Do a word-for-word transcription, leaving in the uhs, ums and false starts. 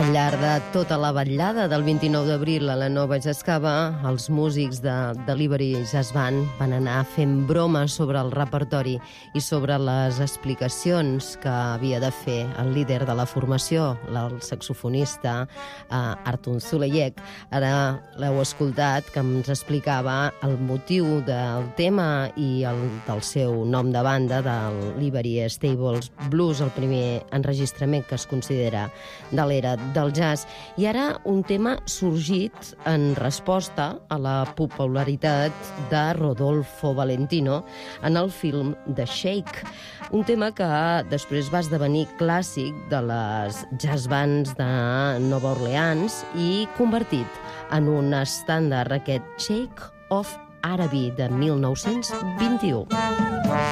Al llarg de tota la vetllada del vint-i-nou d'abril a la Nova Jazz Cava, els músics de Delivery Jazz Band van anar fent bromes sobre el repertori i sobre les explicacions que havia de fer el líder de la formació, el saxofonista eh, Artur Zuleyek. Ara l'heu escoltat, que ens explicava el motiu del tema i el del seu nom de banda, del Livery Stables Blues, el primer enregistrament que es considera de l'era del jazz. I ara un tema sorgit en resposta a la popularitat de Rodolfo Valentino en el film The Shake, un tema que després va esdevenir clàssic de les jazz bands de Nova Orleans i convertit en un estàndard, aquest Shake of Araby de mil nou-cents vint-i-u.